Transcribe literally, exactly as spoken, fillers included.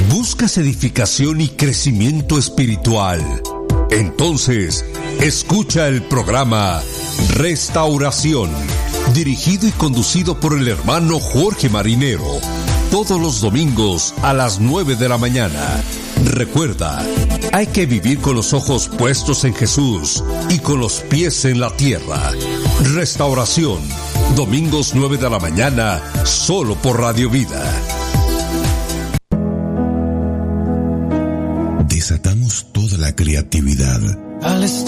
¿Buscas edificación y crecimiento espiritual? Entonces, escucha el programa Restauración, dirigido y conducido por el hermano Jorge Marinero, todos los domingos a las nueve de la mañana. Recuerda, hay que vivir con los ojos puestos en Jesús y con los pies en la tierra. Restauración, domingos nueve de la mañana, solo por Radio Vida. Desatamos toda la creatividad, al estar